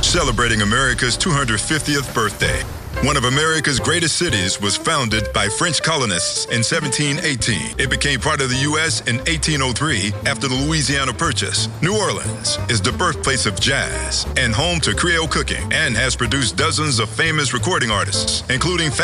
celebrating America's 250th birthday. One of America's greatest cities was founded by French colonists in 1718. It became part of the U.S. in 1803 after the Louisiana Purchase. New Orleans is the birthplace of jazz and home to Creole cooking and has produced dozens of famous recording artists, including